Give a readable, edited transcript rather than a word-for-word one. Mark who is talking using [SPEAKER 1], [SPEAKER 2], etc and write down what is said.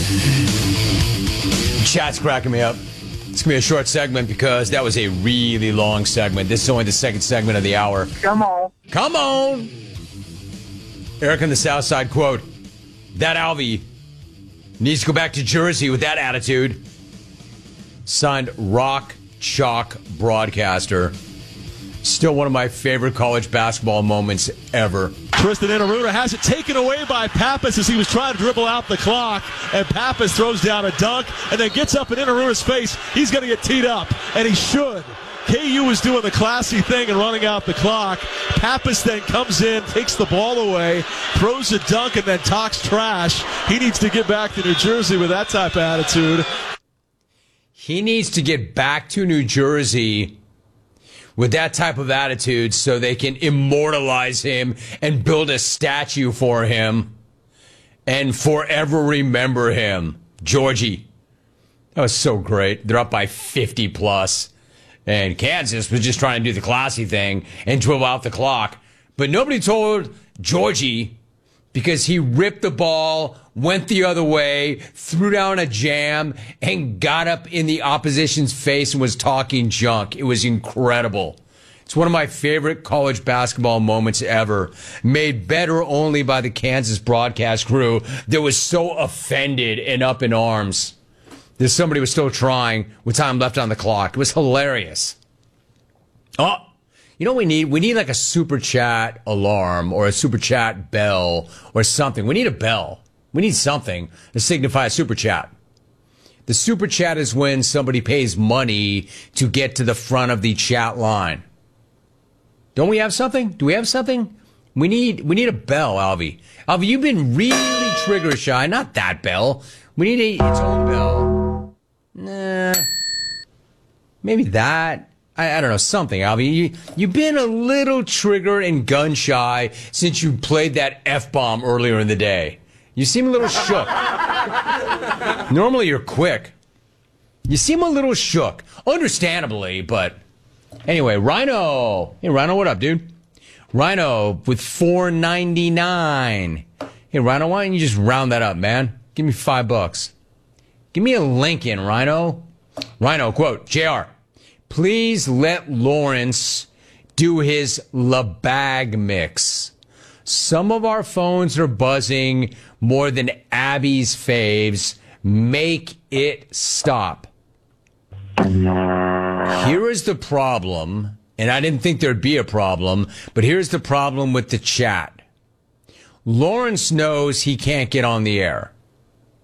[SPEAKER 1] Chat's cracking me up. It's going to be a short segment because that was a really long segment. This is only the second segment of the hour.
[SPEAKER 2] Come on.
[SPEAKER 1] Come on. Eric on the South Side, quote, that Alvy needs to go back to Jersey with that attitude. Signed, Rock Chalk Broadcaster. Still one of my favorite college basketball moments ever.
[SPEAKER 3] Tristan Enaruna has it taken away by Pappas as he was trying to dribble out the clock, and Pappas throws down a dunk and then gets up in Enaruna's face. He's going to get teed up, and he should. KU was doing the classy thing and running out the clock. Pappas then comes in, takes the ball away, throws a dunk, and then talks trash. He needs to get back to New Jersey with that type of attitude.
[SPEAKER 1] He needs to get back to New Jersey with that type of attitude so they can immortalize him and build a statue for him and forever remember him. Georgie. That was so great. They're up by 50 plus. And Kansas was just trying to do the classy thing and dribble out the clock. But nobody told Georgie because he ripped the ball, went the other way, threw down a jam, and got up in the opposition's face and was talking junk. It was incredible. It's one of my favorite college basketball moments ever, made better only by the Kansas broadcast crew that was so offended and up in arms that somebody was still trying with time left on the clock. It was hilarious. Oh, you know what we need? We need like a super chat alarm or a super chat bell or something. We need a bell. We need something to signify a super chat. The super chat is when somebody pays money to get to the front of the chat line. Don't we have something? Do we have something? We need a bell, Alvy. Alvy, you've been really trigger shy. Not that bell. We need its own bell. Nah. Maybe that. I don't know, something, Alvy. You've been a little trigger and gun shy since you played that F-bomb earlier in the day. You seem a little shook. Normally you're quick. You seem a little shook. Understandably, but anyway, Rhino. Hey, Rhino, what up, dude? Rhino with $4.99. Hey, Rhino, why don't you just round that up, man? Give me $5. Give me a Lincoln, Rhino. Rhino, quote, JR, please let Lawrence do his LeBag mix. Some of our phones are buzzing more than Abby's faves. Make it stop. Here is the problem, and I didn't think there'd be a problem, but here's the problem with the chat. Lawrence knows he can't get on the air.